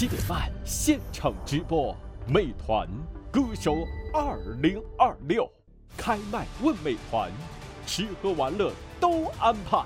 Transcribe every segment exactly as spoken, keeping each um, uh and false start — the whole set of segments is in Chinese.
七点半现场直播，美团歌手二零二六开麦问美团，吃喝玩乐都安排。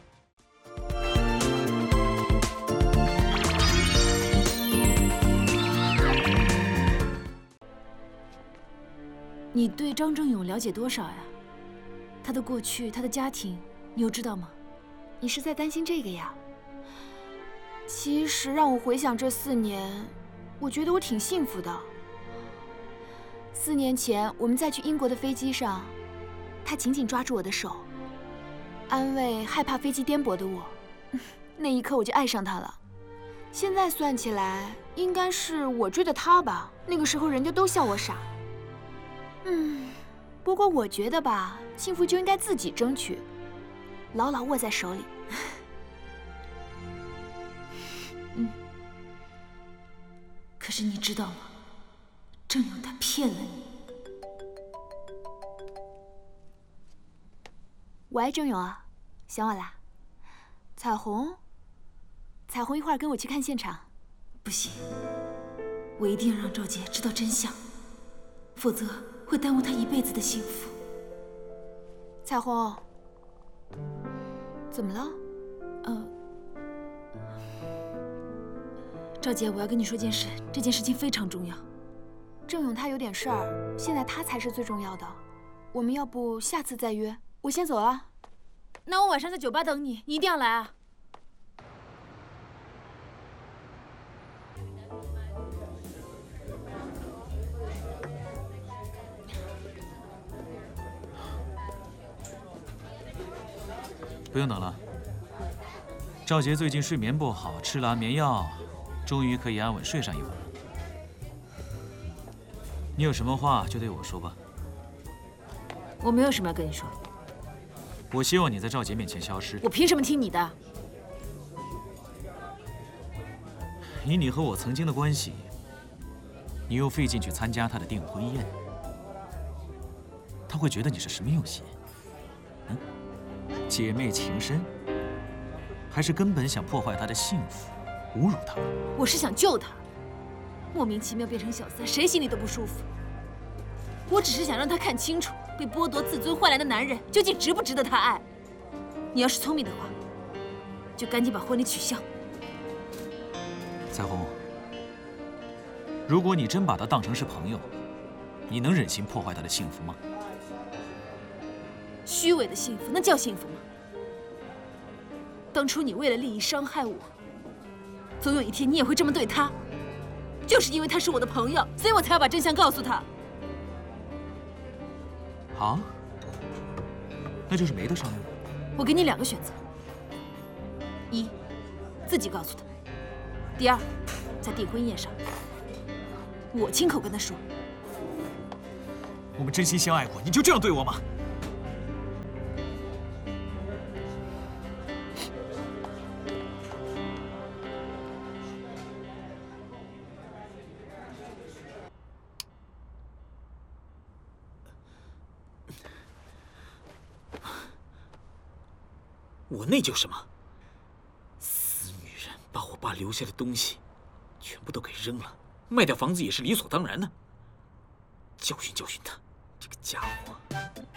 你对张正勇了解多少呀？他的过去，他的家庭，你有知道吗？ 你是在担心这个呀？其实让我回想这四年，我觉得我挺幸福的。四年前我们在去英国的飞机上，他紧紧抓住我的手，安慰害怕飞机颠簸的我。那一刻我就爱上他了。现在算起来，应该是我追的他吧？那个时候人家都笑我傻。嗯，不过我觉得吧，幸福就应该自己争取，牢牢握在手里。 嗯。可是你知道吗？郑勇他骗了你。 喂，郑勇啊，想我啦？彩虹，彩虹一会儿跟我去看现场。 不行，我一定要让赵杰知道真相，否则会耽误他一辈子的幸福。 彩虹，怎么了？ 呃，赵杰，我要跟你说件事，这件事情非常重要。 郑勇他有点事儿，现在他才是最重要的。我们要不下次再约？我先走了。 那我晚上在酒吧等你，你一定要来啊！ 不用等了。赵杰最近睡眠不好，吃了安眠药，终于可以安稳睡上一会儿了。你有什么话就对我说吧。 我没有什么要跟你说。 我希望你在赵杰面前消失。 我凭什么听你的？ 以你和我曾经的关系，你又费劲去参加他的订婚宴，他会觉得你是什么用心？嗯，姐妹情深，还是根本想破坏他的幸福，侮辱他？ 我是想救他，莫名其妙变成小三，谁心里都不舒服。我只是想让他看清楚，被剥夺自尊换来的男人究竟值不值得他爱。你要是聪明的话，就赶紧把婚礼取消。 彩虹，如果你真把他当成是朋友，你能忍心破坏他的幸福吗？ 虚伪的幸福，那叫幸福吗？当初你为了利益伤害我，总有一天你也会这么对他。就是因为他是我的朋友，所以我才要把真相告诉他。 好，那就是没得商量。 我给你两个选择：一，自己告诉他；第二，在订婚宴上，我亲口跟他说。 我们真心相爱过，你就这样对我吗？ 我内疚什么？死女人，把我爸留下的东西全部都给扔了，卖掉房子也是理所当然的。教训教训他，这个家伙！